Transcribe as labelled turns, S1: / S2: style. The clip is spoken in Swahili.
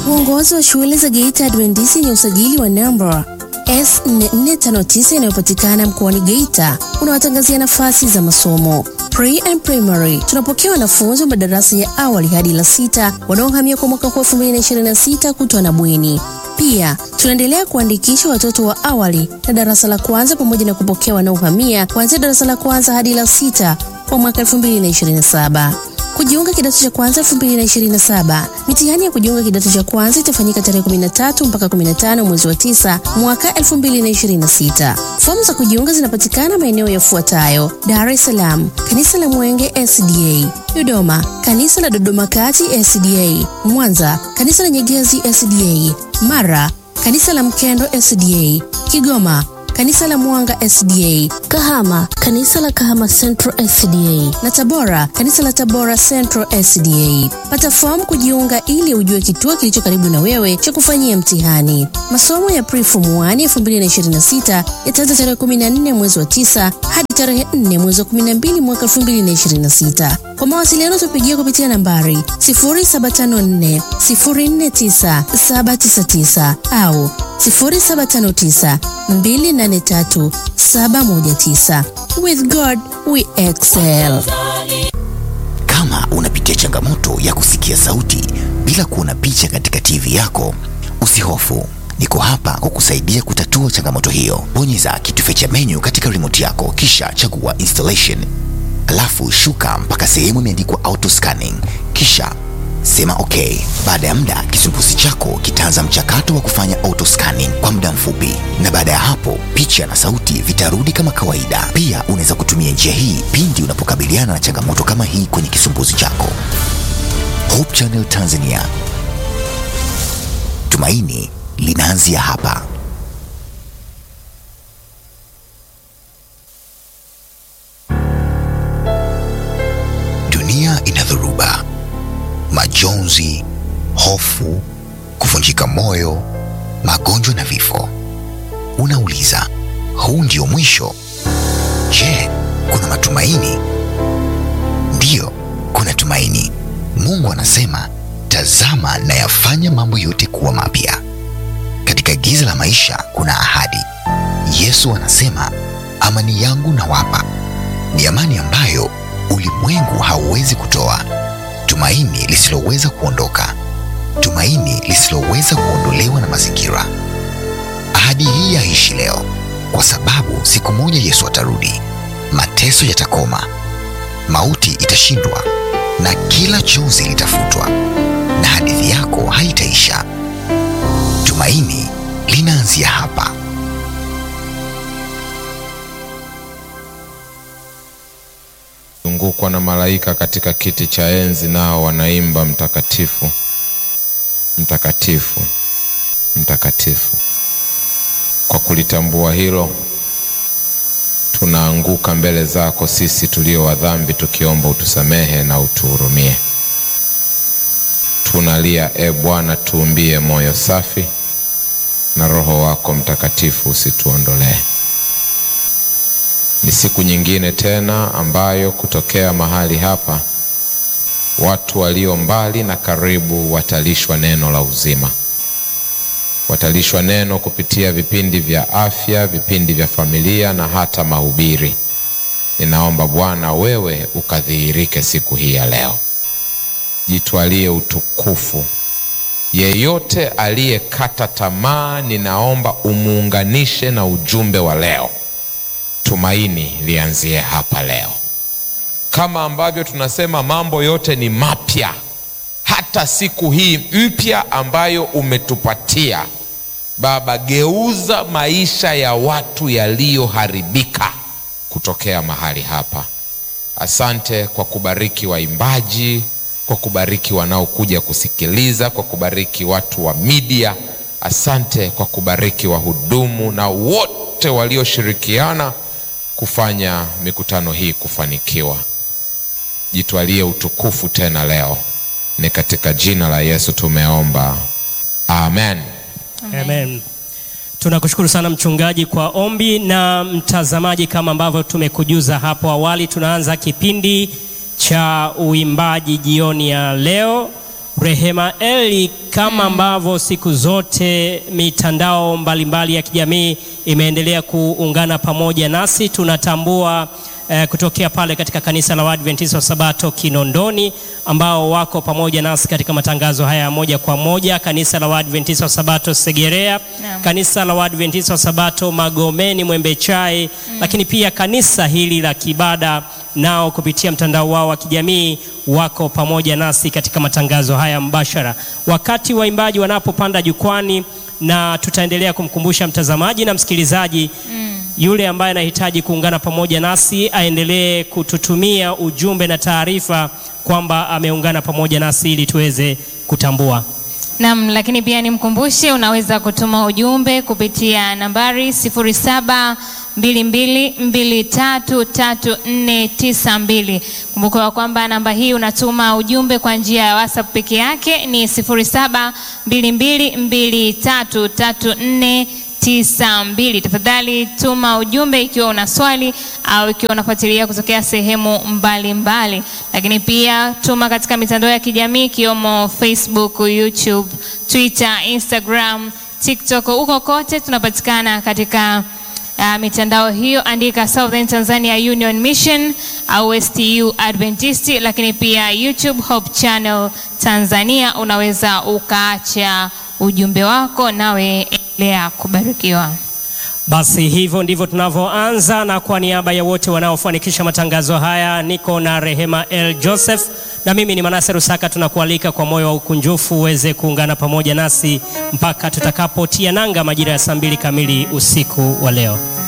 S1: Uongozi wa shule za Geita Adventist yenye usajili wa namba S4459 inayopatikana mkoani Geita unawatangazia nafasi za masomo Pre and Primary. Tunapokea wanafunzi wa madarasa ya awali hadi la 6 wanaohamia kwa mwaka 2026 kutoka na bweni. Pia tunaendelea kuandikisha watoto wa awali na darasa la kwanza pamoja na kupokea wanaohamia kuanzia darasa la kwanza hadi la 6 kwa mwaka 2027. Kujiunga kidato cha kwanza 2027. Mitihani ya kujiunga kidato cha kwanza itafanyika tarehe 13 mpaka 15 mwezi wa 9 mwaka 2026. Fomu za kujiunga zinapatikana maeneo yafuatayo: Dar es Salaam, Kanisa la Mwenge SDA; Dodoma, Kanisa la Dodoma Kati SDA; Mwanza, Kanisa la Nyegezi SDA; Mara, Kanisa la Mkendo SDA; Kigoma, Kanisa la Mwanga SDA; Kahama, Kanisa la Kahama Central SDA; na Tabora, Kanisa la Tabora Central SDA. Pata fomu kujiunga ili ujue kituo kilicho karibu na wewe cha kufanyia mtihani. Masomo ya Pre-Form 1 2026 yataanza tarehe 14 mwezi wa 9 hadi tarehe 4 mwezi wa 12 mwaka 2026. Kwa mawasiliano tupigie kupitia nambari 0754 049 799 au 0759 283 719. With God we excel.
S2: Kama unapitia changamoto ya kusikia sauti bila kuona picha katika TV yako, usihofu. Niko hapa kukusaidia kutatua changamoto hiyo. Bonyeza kitufe cha menu katika remote yako kisha chagua installation. Alafu shuka mpaka sehemu imeandikwa auto scanning. Kisha sema okay. Baada ya muda kisumbuzi chako kitaanza mchakato wa kufanya auto scanning kwa muda mfupi, na baada ya hapo picha na sauti vitarudi kama kawaida. Pia unaweza kutumia njia hii pindi unapokabiliana na changamoto kama hii kwenye kisumbuzi chako. Hope Channel Tanzania. Tumaini linaanzia hapa. Dunia ina dhoruba, majonzi, hofu, kuvunjika moyo, magonjwa na vifo. Unauliza, huu ndio mwisho? Je, kuna matumaini? Ndiyo, kuna tumaini. Mungu anasema, tazama na yafanya mambo yote kuwa mapya. Katika giza la maisha kuna ahadi. Yesu anasema, amani yangu nawapa. Ni amani ambayo ulimwengu hauwezi kutoa. Tumaini lisiloweza kuondoka. Tumaini lisiloweza kuondolewa na mazingira. Ahadi hii yaishi leo, kwa sababu siku moja Yesu atarudi. Mateso yatakoma, mauti itashindwa, na kila chozi litafutwa, na hadithi yako haitaisha. Tumaini linaanzia hapa.
S3: Zungukwa na malaika katika kiti cha enzi, nao wanaimba mtakatifu, mtakatifu, mtakatifu. Kwa kulitambua hilo, tunaanguka mbele zako sisi tulio wa dhambi, tukiomba utusamehe na utuhurumie. Tunalia, e Bwana, tuumbie moyo safi, na Roho wako Mtakatifu usituondolee. Ni siku nyingine tena ambayo kutokea mahali hapa watu walio mbali na karibu watalishwa neno la uzima. Watalishwa neno kupitia vipindi vya afya, vipindi vya familia na hata mahubiri. Ninaomba Bwana, wewe ukadhihirike siku hii ya leo. Jitwalie utukufu. Yeyote aliyekata tamaa, ninaomba umuunganishe na ujumbe wa leo. Tumaini lianzie hapa leo. Kama ambavyo tunasema mambo yote ni mapya, hata siku hii mpya ambayo umetupatia Baba, geuza maisha ya watu yaliyoharibika kutokea mahali hapa. Asante kwa kubariki waimbaji, kwa kubariki wanaokuja kusikiliza, kwa kubariki watu wa media. Asante kwa kubariki wahudumu na wote walioshirikiana kufanya mikutano hii kufanikiwa. Jitwalie utukufu tena leo. Ni katika jina la Yesu tumeomba. Amen.
S4: Amen. Tunakushukuru sana mchungaji kwa ombi. Na mtazamaji, kama ambavyo tumekujuza hapo awali, tunaanza kipindi cha uimbaji jioni ya leo. Rehema Eli, kama ambavyo siku zote mitandao mbalimbali ya kijamii imeendelea kuungana pamoja nasi, tunatambua kutokea pale katika kanisa la Waadventista wa Sabato Kinondoni ambao wako pamoja nasi katika matangazo haya moja kwa moja, kanisa la Waadventista wa Sabato Segerea, kanisa la Waadventista wa Sabato Magomeni Mwembechai, lakini pia kanisa hili la Kibada nao kupitia mtandao wao wa kijamii wako pamoja nasi katika matangazo haya mbashara. Wakati waimbaji wanapopanda jukwani, na tutaendelea kumkumbusha mtazamaji na msikilizaji yule ambaye anahitaji kuungana pamoja nasi aendelee kututumia ujumbe na taarifa kwamba ameungana pamoja nasi ili tuweze kutambua.
S5: Naam, lakini pia nimkumbushe unaweza kutuma ujumbe kupitia nambari 0722233492. Kumbuka kwamba namba hii unatuma ujumbe kwa njia ya WhatsApp peke yake ni 0722233492. Tafadhali tuma ujumbe ikiwa una swali au ikiwa unafuatilia kutokea sehemu mbalimbali. Lakini pia tuma katika mitandao ya kijamii ikiwemo Facebook, YouTube, Twitter, Instagram, TikTok. Huko kote tunapatikana katika mitandao hiyo, andika Southern Tanzania Union Mission au STU Adventist. Lakini pia YouTube Hope Channel Tanzania, unaweza ukaacha ujumbe wako nawe endelea kubarikiwa.
S4: Basi hivyo ndivyo tunavyoanza, na kwa niaba ya wote wanaofanikisha matangazo haya, niko na Rehema L. Joseph na mimi ni Manase Rusaka. Tunakualika kwa moyo wa ukunjufu uweze kuungana pamoja nasi mpaka tutakapotia nanga majira ya 2 kamili usiku wa leo.